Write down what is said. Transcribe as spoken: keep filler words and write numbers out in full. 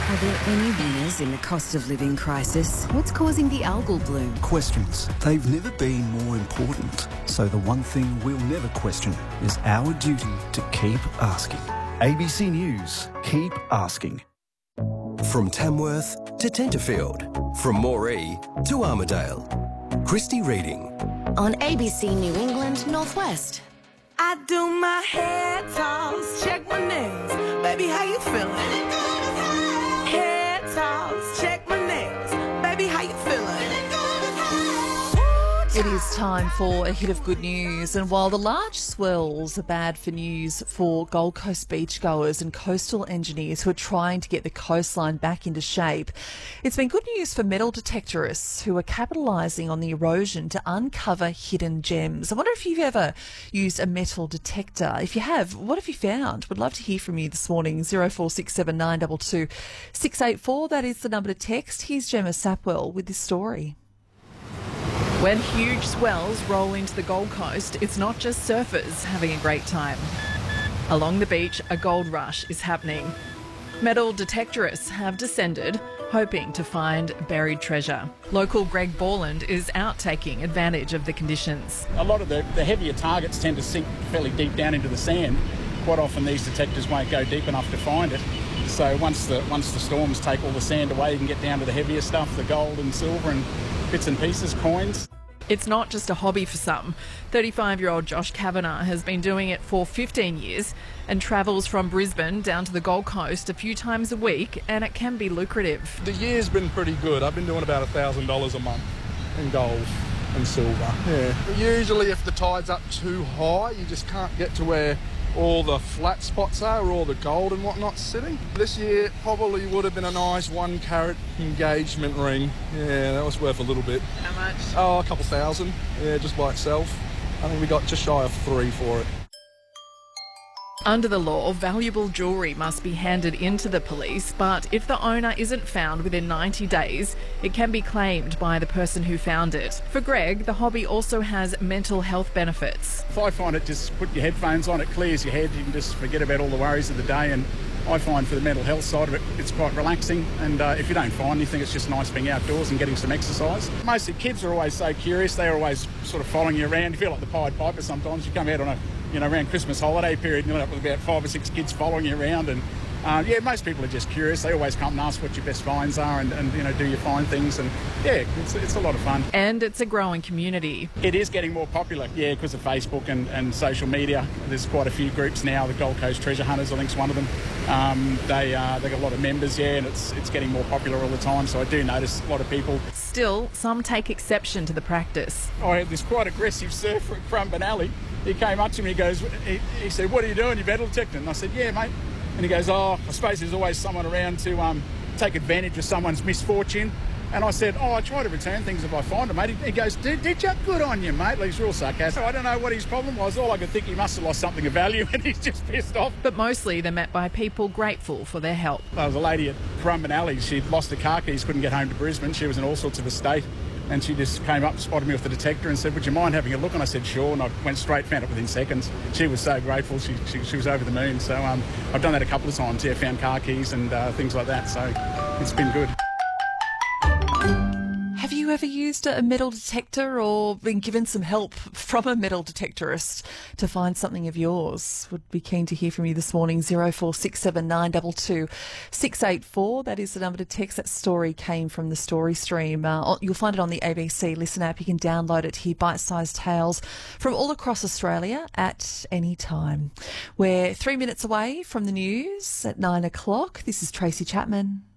Are there any winners in the cost of living crisis? What's causing the algal bloom? Questions. They've never been more important. So the one thing we'll never question is our duty to keep asking. A B C News. Keep asking. From Tamworth to Tenterfield, from Moree to Armidale. Christy Reading. On A B C New England Northwest. I do my hair toss, check my nails. Baby, how you feeling? Hair toss, check my nails. Baby, how you feeling? It is time for a hit of good news, and while the large swells are bad for news for Gold Coast beachgoers and coastal engineers who are trying to get the coastline back into shape, it's been good news for metal detectorists who are capitalising on the erosion to uncover hidden gems. I wonder if you've ever used a metal detector. If you have, what have you found? Would love to hear from you this morning. zero four six seven nine two two six eight four, that is the number to text. Here's Gemma Sapwell with this story. When huge swells roll into the Gold Coast, it's not just surfers having a great time. Along the beach, a gold rush is happening. Metal detectorists have descended, hoping to find buried treasure. Local Greg Borland is out taking advantage of the conditions. A lot of the, the heavier targets tend to sink fairly deep down into the sand. Quite often these detectors won't go deep enough to find it. So once the, once the storms take all the sand away, you can get down to the heavier stuff, the gold and silver and bits and pieces, coins. It's not just a hobby for some. thirty-five-year-old Josh Kavanagh has been doing it for fifteen years and travels from Brisbane down to the Gold Coast a few times a week, and it can be lucrative. The year's been pretty good. I've been doing about one thousand dollars a month in gold and silver. Yeah. Usually if the tide's up too high, you just can't get to where all the flat spots are, where all the gold and whatnot's sitting. This year probably would have been a nice one carat engagement ring. Yeah, that was worth a little bit. How much? Oh, a couple thousand. Yeah, just by itself. I think we got just shy of three for it. Under the law, valuable jewellery must be handed in to the police, but if the owner isn't found within ninety days, it can be claimed by the person who found it. For Greg, the hobby also has mental health benefits. If I find it, just put your headphones on, it clears your head, you can just forget about all the worries of the day, and I find for the mental health side of it, it's quite relaxing, and uh, if you don't find anything, it's just nice being outdoors and getting some exercise. Most of the kids are always so curious, they're always sort of following you around. You feel like the Pied Piper sometimes. You come out on a you know, around Christmas holiday period, you end up with about five or six kids following you around. And, uh, yeah, most people are just curious. They always come and ask what your best finds are and, and you know, do you find things? And, yeah, it's, it's a lot of fun. And it's a growing community. It is getting more popular, yeah, because of Facebook and, and social media. There's quite a few groups now. The Gold Coast Treasure Hunters, I think, is one of them. Um, they uh, they got a lot of members, yeah, and it's, it's getting more popular all the time. So I do notice a lot of people. Still, some take exception to the practice. I had this quite aggressive surfer at Currumbin Alley. He came up to me, he goes, he, he said, "What are you doing? You metal detecting?" And I said, "Yeah, mate." And he goes, "Oh, I suppose there's always someone around to um, take advantage of someone's misfortune." And I said, "Oh, I try to return things if I find them, mate." He goes, "Did, did you? Good on you, mate." He's real sarcastic. I don't know what his problem was. All I could think, he must have lost something of value and he's just pissed off. But mostly they're met by people grateful for their help. There was a lady at Currumbin Alley. She'd lost her car keys, couldn't get home to Brisbane. She was in all sorts of a state. And she just came up, spotted me with the detector and said, "Would you mind having a look?" And I said, "Sure." And I went straight, found it within seconds. She was so grateful. She she, she was over the moon. So um, I've done that a couple of times, yeah, found car keys and uh, things like that. So it's been good. Have you ever used a metal detector or been given some help from a metal detectorist to find something of yours? Would be keen to hear from you this morning. zero four six seven nine two two six eight four. That is the number to text. That story came from the story stream. Uh, you'll find it on the A B C Listen app. You can download it here. Bite-sized tales from all across Australia at any time. We're three minutes away from the news at nine o'clock. This is Tracy Chapman.